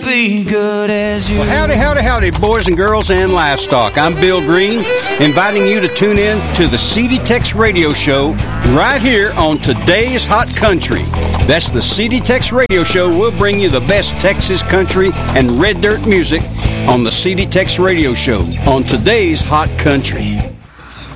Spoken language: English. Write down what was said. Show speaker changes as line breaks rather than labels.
be good as you.
Well, howdy, howdy, howdy, boys and girls and livestock. I'm Bill Green, inviting you to tune in to the CD Tex Radio Show right here on Today's Hot Country. That's the CD Tex Radio Show. We'll bring you the best Texas country and red dirt music on the CD Tex Radio Show on Today's Hot Country.